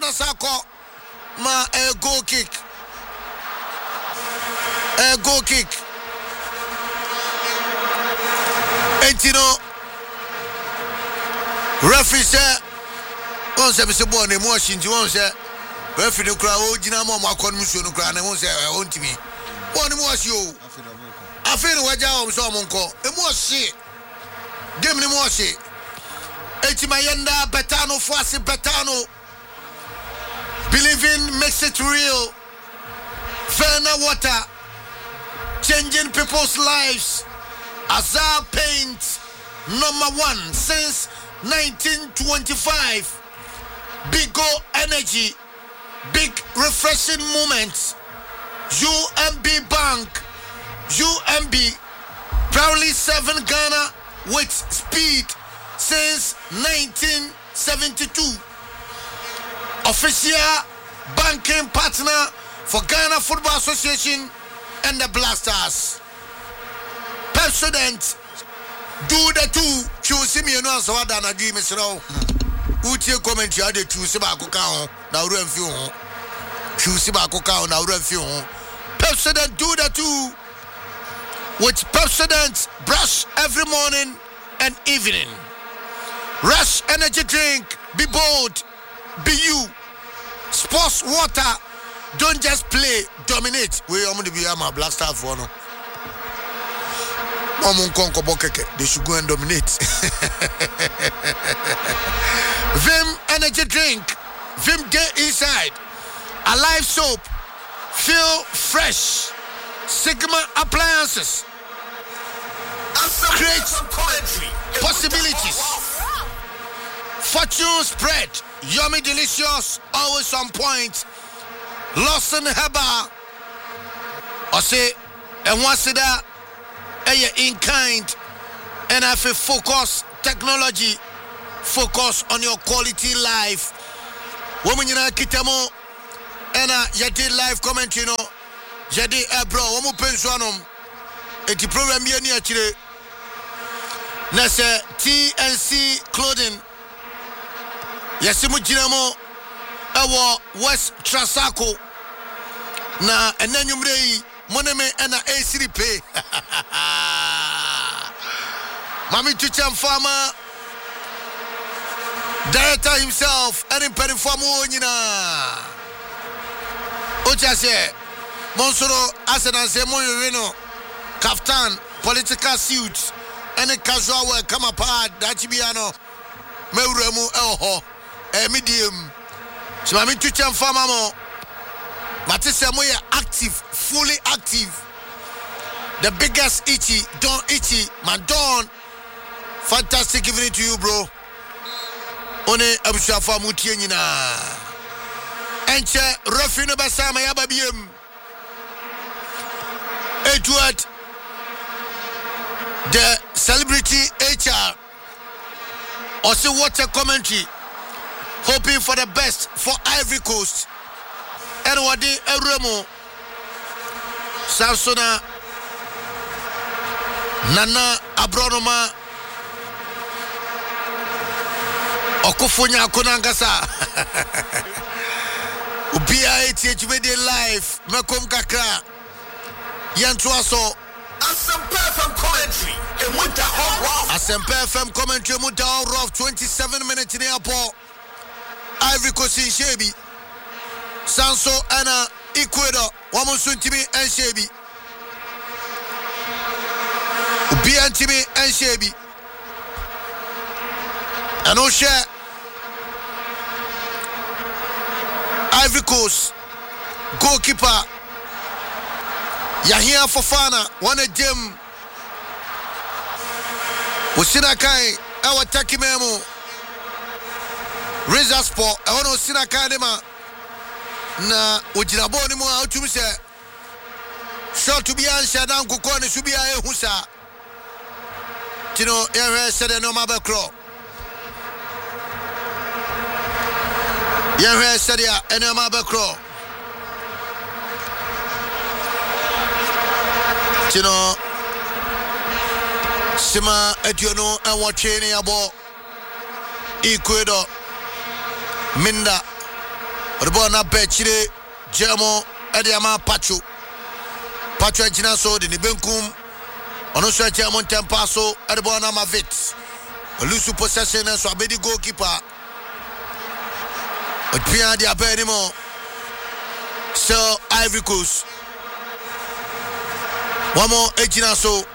Sako ma a goal kick. A goal kick. Entino referee say on se Mr. Bonne mo shinji won say referee no kra o gina mo akon musuo no kra na won say on timi won mo asi o afi no waja o so mo nko e mo asi game ni mo asi Etimayenda Betano Fuasi Betano believing makes it real. Ferna water changing people's lives. Azar Paint #1 since 1925. Big Go Energy, big refreshing moments. UMB Bank, UMB proudly serving Ghana with speed since 1972. Official banking partner for Ghana Football Association and the Blasters. President do the two choose me no so that na give me so utie comment you dey choose ba ko kan na ru amfi ho choose ba ko kan na ru amfi ho. President do the two with President brush every morning and evening. Rush energy drink, be bold, be you. Sports water, don't just play, dominate. We are going to be a Black Star for no. They should go and dominate. Vim energy drink, Vim Day Inside, Alive soap, feel fresh, Sigma appliances, create possibilities. Fortune spread, yummy delicious, always on point. Lawson Heba, I say, and once that, in kind, and I feel focus technology, focus on your quality life. Woman, you know, Kitamo, and you did live comment, you know, you did bro, one more pensionum, it's the program here near today. Nasa TNC clothing. Yasimu Jinamo Ewa West Trasako na enanyumrei moneme ena A3 pay. Mami Tucham Farmer director himself and in Perifamu Nina Ochase Monsoro Asana Semoyo Reno Kaftan political suits and a casual wear come apart Dachibiano Meuremu Elho medium. So I'm into Cham Famamo. Matisse Moya active, fully active. The biggest itchy, Don Itchy, my Don. Fantastic evening to you, bro. One Abushafa Mutienina. Enche Rafino Basama Yababiem. Edward, the celebrity HR. Also, water commentary. Hoping for the best for Ivory Coast. Erwadi Eremo Samsona Nana Abronoma Okufunya Kunangasa Ubia HHBD live Mekom Kakra Yantuaso Asempe FM commentary Asempe FM commentary Muta Rough 27 minutes in the airport. Ivory Coast in Shebi Sanso Anna Ecuador Wamusuntimi and Shebi Ubiantimi and Shebi and Osha Ivory Coast goalkeeper Yahia Fofana one a gem Usinakai our Takimemo Reza Sport, I want to see a academa. Na Ujirabo ni mo autumn say. Short to be answered, Uncle Corner should be a Husa. Tino, Ever said no Mabacro. Ever said ya, and no Mabacro. Tino Sima Ediono and watching a ball. Ecuador. Minda The ball na Bechire Germo Ediama Pacho Agina so the Benkum ono so German Tempaso the ball na Mavit lose possession so abedi goalkeeper Pia dia anymore so Ivory Coast one more Agina so